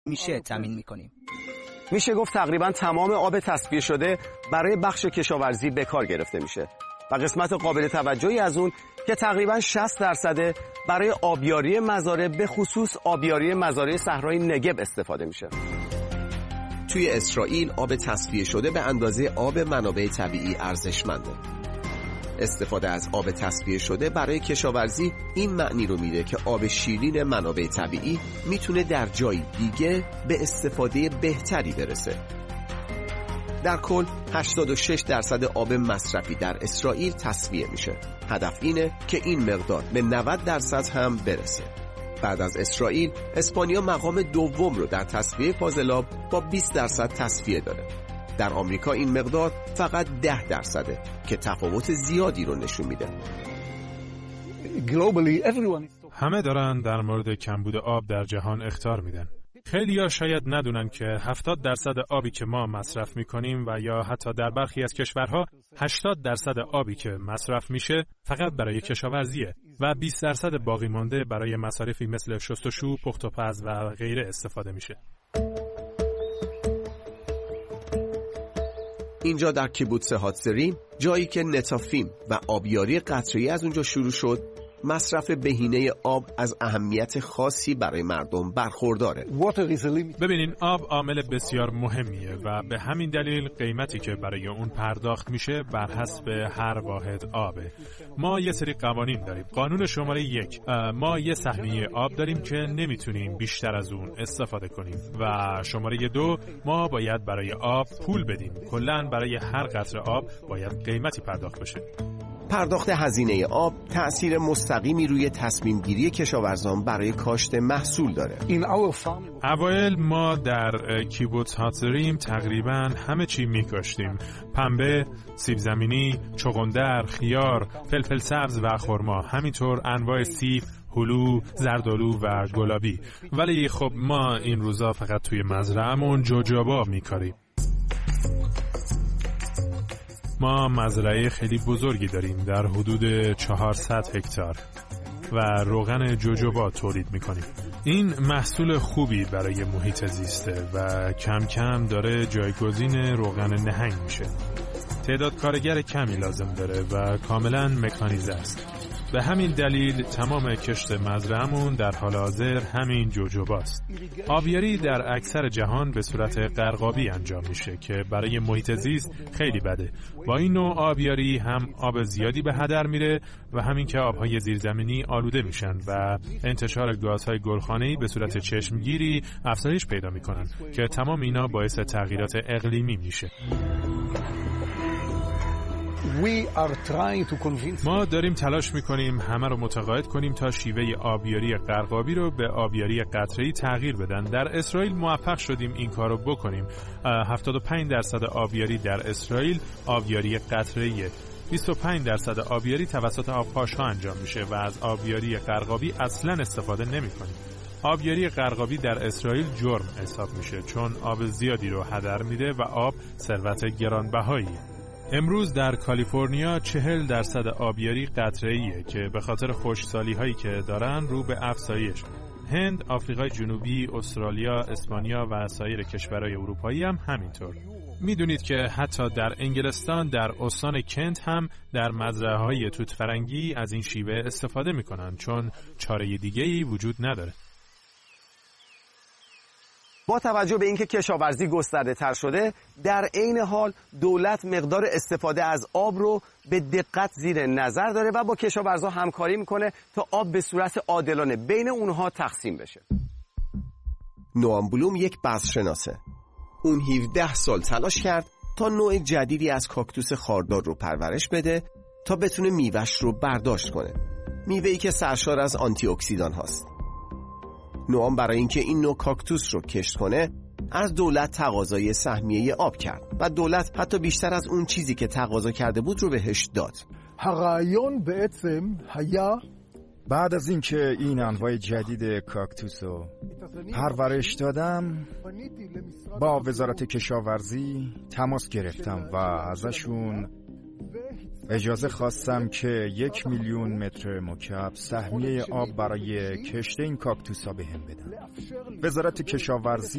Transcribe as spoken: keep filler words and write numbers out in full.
میشه تامین میکنیم. میشه گفت تقریبا تمام آب تصفیه شده برای بخش کشاورزی به کار گرفته میشه و قسمت قابل توجهی از اون که تقریبا شصت درصد برای آبیاری مزارع، به خصوص آبیاری مزارع صحرای نگب استفاده میشه. توی اسرائیل آب تصفیه شده به اندازه آب منابع طبیعی ارزشمنده. استفاده از آب تصفیه شده برای کشاورزی این معنی رو میده که آب شیرین منابع طبیعی میتونه در جای دیگه به استفاده بهتری برسه. در کل هشتاد و شش درصد آب مصرفی در اسرائیل تصفیه میشه. هدف اینه که این مقدار به نود درصد هم برسه. بعد از اسرائیل، اسپانیا مقام دوم رو در تصفیه فاضلاب با بیست درصد تصفیه داره. در آمریکا این مقدار فقط ده درصده که تفاوت زیادی رو نشون میده. همه دارن در مورد کمبود آب در جهان اخطار میدن. خیلی‌ها شاید ندونن که هفتاد درصد آبی که ما مصرف میکنیم و یا حتی در برخی از کشورها هشتاد درصد آبی که مصرف میشه فقط برای کشاورزیه و بیست درصد باقی مانده برای مصارفی مثل شستشو، پخت و پز و غیره استفاده میشه. اینجا در کیبوتس هاتزریم، جایی که نتافیم و آبیاری قطره‌ای از اونجا شروع شد، مصرف بهینه آب از اهمیت خاصی برای مردم برخورداره. ببینین، آب عامل بسیار مهمیه و به همین دلیل قیمتی که برای اون پرداخت میشه بر حسب هر واحد آبه. ما یه سری قوانین داریم. قانون شماره یک، ما یه سهمیه آب داریم که نمیتونیم بیشتر از اون استفاده کنیم و شماره دو، ما باید برای آب پول بدیم. کلاً برای هر قطره آب باید قیمتی پرداخت بشه. پرداخت هزینه آب تأثیر مستقیمی روی تصمیم گیری کشاورزان برای کاشت محصول داره. اوایل ما در کیبوتس هاتزریم تقریباً همه چی می‌کاشتیم: پنبه، سیب زمینی، چغندر، خیار، فلفل سبز و خرما، همینطور انواع سیب، هلو، زردآلو و گلابی. ولی خب ما این روزا فقط توی مزرعه‌مون جوجوبا می‌کاریم. ما مزرعه خیلی بزرگی داریم، در حدود چهارصد هکتار و روغن جوجوبا تولید میکنیم. این محصول خوبی برای محیط زیسته و کم کم داره جایگزین روغن نهنگ میشه. تعداد کارگر کمی لازم داره و کاملا مکانیزه است. به همین دلیل تمام کشت مزرعه‌مون در حال حاضر همین جوجوباست. آبیاری در اکثر جهان به صورت غرقابی انجام میشه که برای محیط زیست خیلی بده. با این نوع آبیاری هم آب زیادی به هدر میره و همین که آبهای زیرزمینی آلوده میشن و انتشار گازهای گلخانه‌ای به صورت چشمگیری افزایش پیدا میکنن که تمام اینا باعث تغییرات اقلیمی میشه. ما داریم تلاش میکنیم همه رو متقاعد کنیم تا شیوه آبیاری غرقابی رو به آبیاری قطره‌ای تغییر بدن. در اسرائیل موفق شدیم این کارو بکنیم. هفتاد و پنج درصد آبیاری در اسرائیل آبیاری قطره‌ایه. بیست و پنج درصد آبیاری توسط آبپاش‌ها انجام میشه و از آبیاری غرقابی اصلاً استفاده نمی‌کنیم. آبیاری غرقابی در اسرائیل جرم حساب میشه چون آب زیادی رو هدر میده و آب ثروت گرانبهاییه. امروز در کالیفرنیا چهل درصد آبیاری قطره‌ایه که به خاطر خشکسالی هایی که دارن رو به افزایش. هند، آفریقای جنوبی، استرالیا، اسپانیا و سایر کشورهای اروپایی هم همینطور. میدونید که حتی در انگلستان در استان کنت هم در مزرعه‌های توت فرنگی از این شیوه استفاده میکنن چون چاره دیگه‌ای وجود نداره. با توجه به اینکه کشاورزی گسترده تر شده، در عین حال دولت مقدار استفاده از آب رو به دقت زیر نظر داره و با کشاورزا همکاری میکنه تا آب به صورت عادلانه بین اونها تقسیم بشه. نوام بلوم یک بذرشناسه. اون هفده سال تلاش کرد تا نوع جدیدی از کاکتوس خاردار رو پرورش بده تا بتونه میوه‌اش رو برداشت کنه. میوه‌ای که سرشار از آنتی اکسیدان هاست. نوام برای اینکه این نوع کاکتوس رو کشت کنه از دولت تقاضای سهمیه آب کرد و دولت حتی بیشتر از اون چیزی که تقاضا کرده بود رو بهش داد. הרעיון בעצם היה بعد از اینکه این انواع جدید کاکتوس رو پرورش دادم با وزارت کشاورزی تماس گرفتم و ازشون اجازه خواستم که یک میلیون متر مکعب سهمیه آب برای کشت این کاکتوس ها بهم بدن. وزارت کشاورزی